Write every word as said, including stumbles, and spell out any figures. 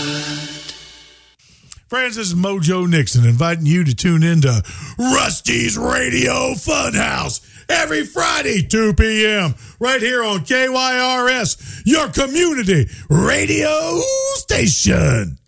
Friends, this is Mojo Nixon inviting you to tune into Rusty's Radio Funhouse every Friday, two p.m. right here on K Y R S, your community radio station.